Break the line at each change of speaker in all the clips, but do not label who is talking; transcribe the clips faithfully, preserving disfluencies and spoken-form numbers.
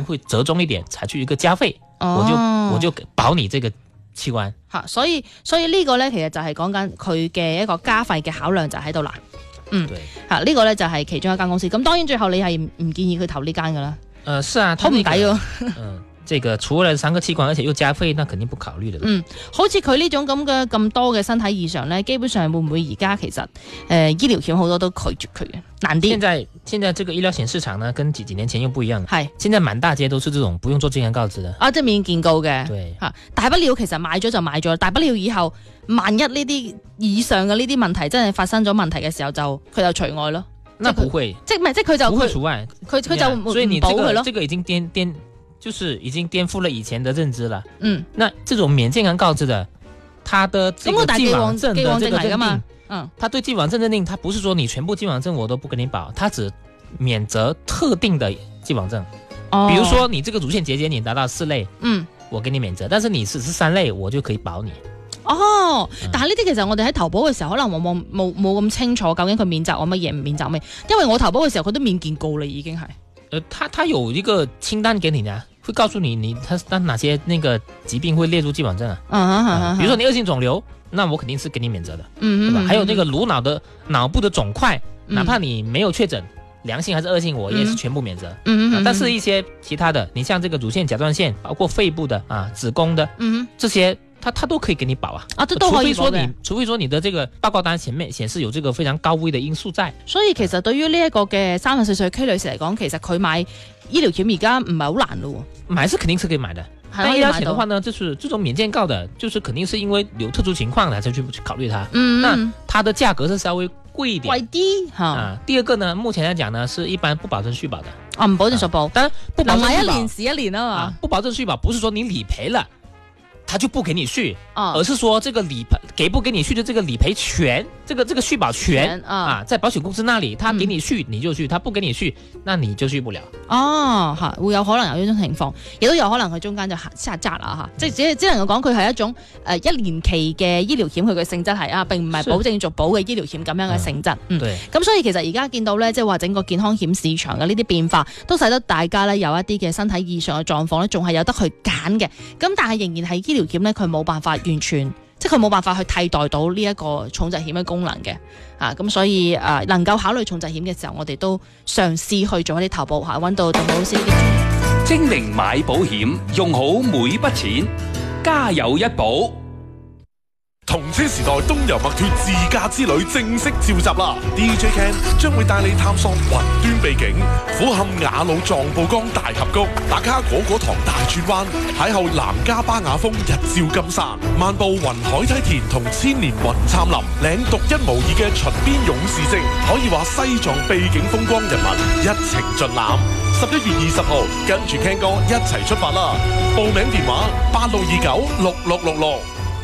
能會折中一點，採取一個加費，哦、我就我就保你這個器官。
嚇，所以所以呢個咧，其實就係講緊佢嘅一個加費嘅考量就喺度啦。嗯，嚇呢、這個咧就係其中一間公司。咁當然最後你係唔建議佢投呢間噶啦。誒、
呃，是啊，
好唔抵喎。
嗯。這個除了三個器官，而且又加費，那肯定不考慮的。
嗯，好似佢呢種咁嘅咁多嘅身體異常咧，基本上會唔會而家其實誒、呃、醫療險好多都拒絕佢嘅，難啲。
現在現在這個醫療險市場呢，跟幾幾年前又不一樣。
係，現
在滿大街都是這種不用做健康告知的。
啊，即係免見告嘅。
對，
嚇，大不了其實買咗就買咗，大不了以後萬一呢啲以上嘅呢啲問題真係發生咗問題嘅時候，就佢就除外咯。
那不會，
即係唔係即係佢就
不會除外，
佢佢就唔
所以你這個
保佢咯。
這個已經顛顛。就是已經顛覆了以前的認知了。
嗯，
那這種免健康告知的，他的這個既往症的這個認定，
嗯，
他對既往症認定，他不是說你全部既往症我都不給你保，他只免責特定的既往症。哦，比如說你這個乳腺結節你達到四類，嗯，我給你免責，但是你只是三類，我就可以保你。
哦，但係呢啲其實我哋喺投保嘅時候，可能往往冇冇咁清楚究竟佢免責我乜嘢，唔免責咩？因為我投保嘅時候佢都免健告啦，已經係。
呃，他他有一個清單給你的，會告訴你你他他哪些那個疾病會列入既往症啊？嗯嗯嗯，比如說你惡性腫瘤，那我肯定是給你免責的，嗯嗯，對吧？還有那個顱腦的腦部的腫塊，哪怕你沒有確診，良性還是惡性，我也是全部免責。嗯嗯，但是一些其他的，你像這個乳腺甲狀腺，包括肺部的啊、子宮的，嗯，這些。他他都可以給你保啊，啊，都可以保嘅。除非說你，除非說你的這個報告單前面顯示有這個非常高危的因素在。所以其實對於呢一個嘅三十四歲 K 女士嚟講，其實佢買醫療險而家唔係好難咯。買是肯定是可以買的，但醫療險的話呢，就是這種免健告的，就是肯定是因為有特殊情況才去去考慮它。嗯，那它的價格是稍微貴一點。貴啲嚇。啊，第二個呢，目前來講呢，是一般不保證續保的。啊，唔保證續保，當然不保證續保。買一年是一年啊嘛。不保證續保，不是說你理賠了。他就不給你續，哦、而是說這個理賠給不給你續的這個理賠權，這個這個續保權、哦、啊，在保險公司那裡，他給你續、嗯、你就續，他不給你續，那你就續不了。哦，吓會有可能有呢種情況，亦都有可能佢中間就下架啦吓，即係只只能夠講佢係一種誒、呃、一年期嘅醫療險，佢嘅性質係啊，並唔係保證續保嘅醫療險咁樣嘅性質。嗯，對。咁所以其實而家見到咧，即係話整個健康險市場嘅呢啲變化，都使得大家咧有一啲嘅身體異常嘅狀況咧，仲係有得去揀嘅。咁但係仍然係醫療險咧，佢冇辦法完全，即係佢冇辦法去替代到呢一個重疾險嘅功能嘅。啊，咁所以誒、呃，能夠考慮重疾險嘅時候，我哋都嘗試去做一啲投保嚇，揾到鄧老師呢啲。
精明買保險，用好每筆錢，家有一保。
同車時代東遊墨脱自駕之旅正式召集啦 ！D J Ken 將會帶你探索雲端秘境，俯瞰雅魯藏布江大峽谷，打卡果果堂大轉彎，邂逅南迦巴雅峰日照金山，漫步雲海梯田同千年雲杉林，領獨一無二嘅秦邊勇士證，可以話西藏秘境風光人物一程盡覽。十一月二十號，跟住 Ken 哥一齊出發啦！報名電話八六二九六六六六。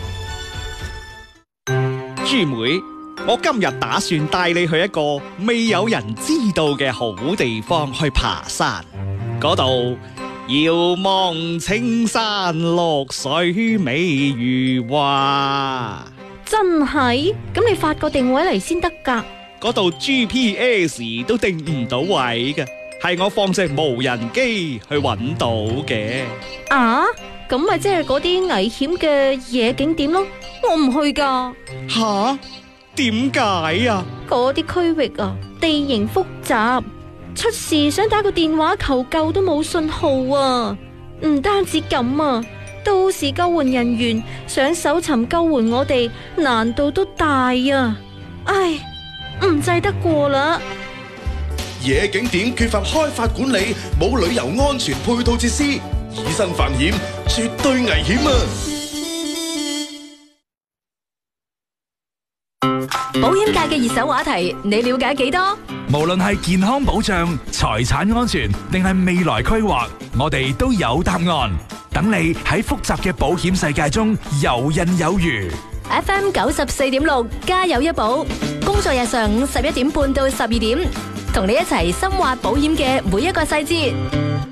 豬妹，我今日打算帶你去一個未有人知道嘅好地方去爬山。嗰度遙望青山綠水美如畫。
真係？咁你發個定位嚟先得㗎。
嗰度 G P S 都定唔到位嘅，係我放隻無人機去揾到嘅。
啊？咁咪即係嗰啲危險嘅野景點咯，我唔去噶。
吓？點解啊？
嗰啲區域啊，地形複雜，出事想打個電話求救都冇信號啊！唔單止咁啊，到時救援人員想搜尋救援我哋，難度都大啊！唉，唔制得過啦。
野景點缺乏開發管理，冇旅遊安全配套設施，以身犯險，絕對危險啊！
保險界嘅熱手話題，你了解幾多？
無論係健康保障、財產安全，定係未來規劃，我哋都有答案。等你喺複雜嘅保險世界中游刃有餘。
F M 九十四點六，家有一保。工作日上午十一點半到十二點，同你一齊深挖保險嘅每一個細節。